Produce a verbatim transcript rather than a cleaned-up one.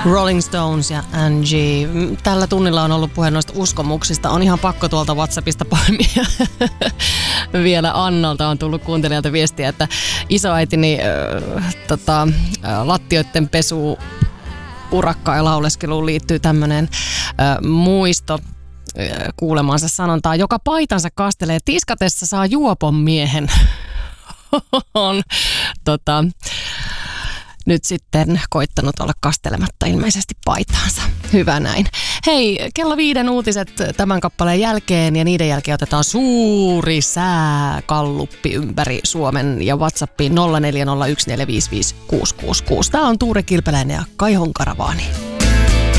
Rolling Stones ja Angie. Tällä tunnilla on ollut puhe noista uskomuksista. On ihan pakko tuolta WhatsAppista poimia. Vielä Annalta on tullut kuuntelijalta viestiä, että isoäitini äh, tota, äh, lattioiden pesu urakkaan ja lauleskeluun liittyy tämmöinen äh, muisto äh, kuulemansa sanontaa, joka paitansa kastelee tiskatessa saa juopon miehen. on tota, nyt sitten koittanut olla kastelematta ilmeisesti paitaansa. Hyvä näin. Hei, kello viiden uutiset tämän kappaleen jälkeen ja niiden jälkeen otetaan suuri sääkalluppi ympäri Suomen ja WhatsAppiin nolla neljä nolla yksi neljä viisi viisi kuusi kuusi kuusi. Tämä on Tuure Kilpeläinen ja Kaihon Karavaani.